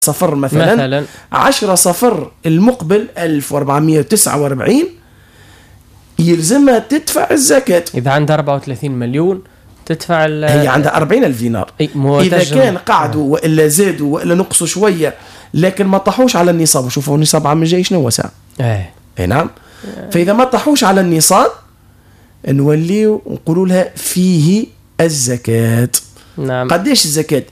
صفر مثلا 10 صفر المقبل 1449 يلزمها تدفع الزكاة. إذا عندها 34 مليون تدفع هي عندها 40,000 دينار. إذا كان قعدوا وإلا زادوا وإلا نقصوا شوية لكن ما طاحوش على النصاب. وشوفوا النصاب عم جاي شنو ساعة. نعم. فإذا ما طاحوش على النصاب نوليو نقولوا لها فيه الزكاة. نعم. قديش الزكاة؟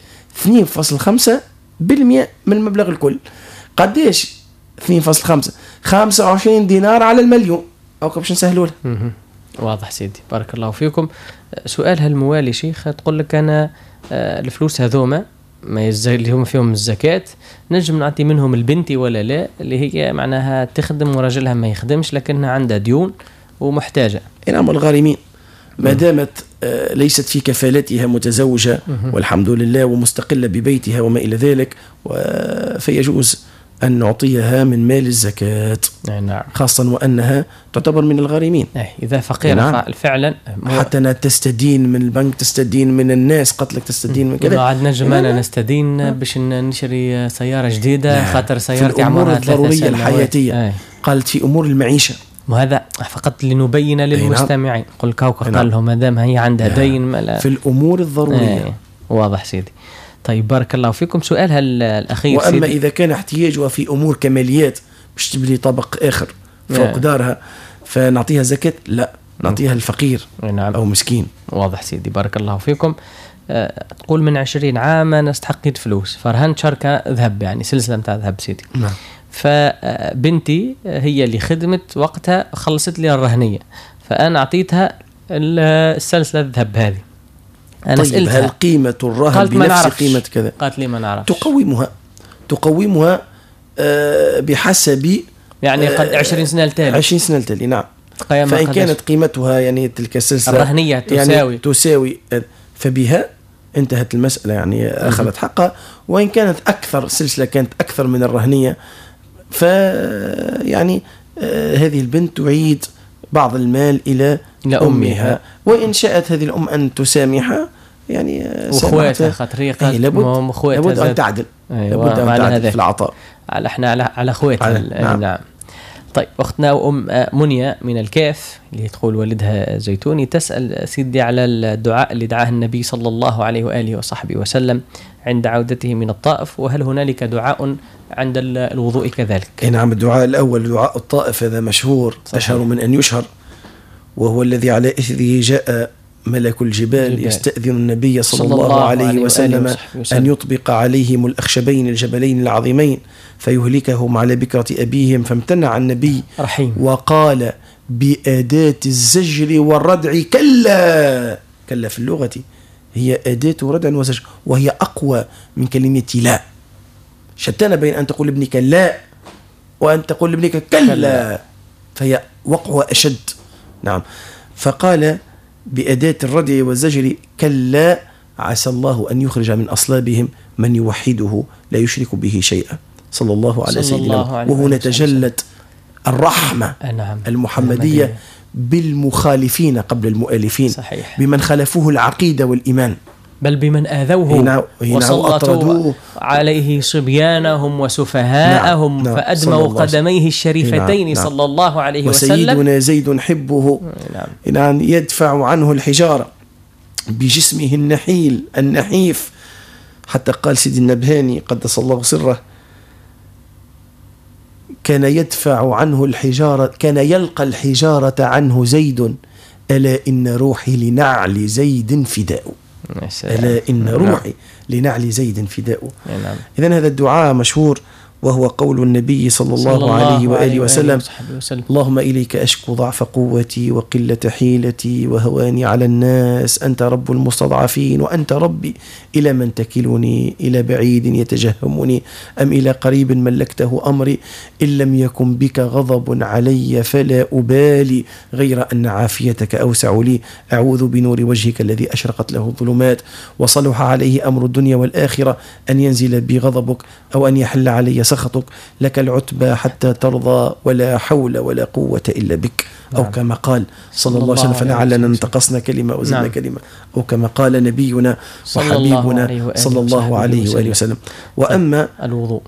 2.5% من المبلغ الكل. قديش 2.5؟ 25 دينار على المليون. أو باش نسهلوا لها. واضح سيدي، بارك الله فيكم. سؤال هالموالي شيخ تقول لك أنا الفلوس هذوما ما اللي هم فيهم الزكاة نجم نعطي منهم البنتي ولا لا، اللي هي معناها تخدم وراجلها ما يخدمش لكنها عندها ديون ومحتاجة. نعم. الغارمين ما دامت ليست في كفالتها متزوجة والحمد لله ومستقلة ببيتها وما إلى ذلك فيجوز أن نعطيها من مال الزكاة. نعم. خاصة وأنها تعتبر من الغارمين. إذا فقيرة. نعم. فعلا حتى تستدين من البنك، تستدين من الناس، قتلك تستدين من كذا. عندنا جماعة نستدين باش نشري سيارة جديدة خاطر سيارتي عمرها 3 سنوات. الضرورية الحياتية. قالت في أمور المعيشة. وهذا فقط لنبين للمستمعين. قل كوكا قال لهم ما دام هي عندها دين في الأمور الضرورية. واضح سيدي. طيب بارك الله فيكم. سؤالها الأخير وأما سيدي. إذا كان احتياجها في أمور كماليات باش تبني طبق آخر فوق دارها فنعطيها زكاة؟ لا، نعطيها الفقير. نعم. أو مسكين. واضح سيدي، بارك الله فيكم. تقول من 20 عام أنا استحقيت فلوس فرهنت شركة ذهب، يعني سلسلة متاع ذهب سيدي. نعم. فبنتي هي اللي خدمت وقتها خلصت لي الرهنية، فأنا أعطيتها السلسلة الذهب هذه. أنا طيب هل قيمة الرهن بنفس قيمة كذا؟ قالت لي ما نعرفش. تقومها بحسب يعني قد 20 سنة التالي. 20 سنة التالي. نعم. فإن كانت قيمتها يعني تلك السلسلة الرهنية تساوي فبها انتهت المسألة، يعني أخذت حقها. وإن كانت أكثر، سلسلة كانت أكثر من الرهنية، يعني هذه البنت تعيد بعض المال إلى أمها. وإن شاءت هذه الأم أن تسامحها يعني وأخواتها خاطر لابد أن تعدل. لابد أن تعدل في العطاء. احنا على أخواتها. نعم. طيب أختنا أم منيا من الكاف اللي تقول والدها زيتوني تسأل سيدي على الدعاء اللي دعاه النبي صلى الله عليه وآله وصحبه وسلم عند عودته من الطائف، وهل هنالك دعاء عند الوضوء كذلك؟ نعم. الدعاء الأول دعاء الطائف هذا مشهور، أشهر من أن يشهر، وهو الذي على إثره جاء ملك الجبال يستأذن النبي صلى الله عليه وسلم أن يطبق عليهم الأخشبين الجبلين العظيمين فيهلكهم على بكرة أبيهم، فامتنع النبي رحيم وقال بأداة الزجر والردع كلا في اللغة هي أداة ردع وزجر، وهي أقوى من كلمة لا. شتان بين أن تقول لابنك لا وأن تقول لابنك كلا، فهي وقعها أشد. نعم. فقال بأداة الردع والزجر كلا عسى الله أن يخرج من أصلابهم من يوحده لا يشرك به شيئا، صلى الله على سيدنا. وهنا تجلت الرحمة المحمدية بالمخالفين قبل المؤلفين. صحيح. بمن خالفوه العقيدة والإيمان، بل بمن آذوه وسلطوا عليه صبيانهم وسفهاءهم فأدموا قدميه الشريفتين صلى الله عليه وسلم. وسيدنا زيد حبه يدفع عنه الحجارة بجسمه النحيل النحيف، حتى قال سيدي النبهاني قدس الله سره كان يدفع عنه الحجارة، كان يلقى الحجارة عنه زيد ألا إن روحي لنعل زيد فداء. ألا إن روحي لنعل زيد فداء. إذن هذا الدعاء مشهور، وهو قول النبي صلى الله عليه وآله وسلم اللهم إليك أشكو ضعف قوتي وقلة حيلتي وهواني على الناس، أنت رب المستضعفين وأنت ربي، إلى من تكلني؟ إلى بعيد يتجهمني أم إلى قريب ملكته أمري؟ إن لم يكن بك غضب علي فلا أبالي، غير أن عافيتك أوسع لي، أعوذ بنور وجهك الذي أشرقت له الظلمات وصلح عليه أمر الدنيا والآخرة أن ينزل بي غضبك أو أن يحل علي سخطك، لك العتبى حتى ترضى، ولا حول ولا قوة إلا بك. أو كما قال صلى الله عليه وسلم: فلعلنا انتقصنا كلمة وزدنا كلمة. أو كما قال نبينا وحبيبنا صلى الله عليه وآله وسلم. وأما الوضوء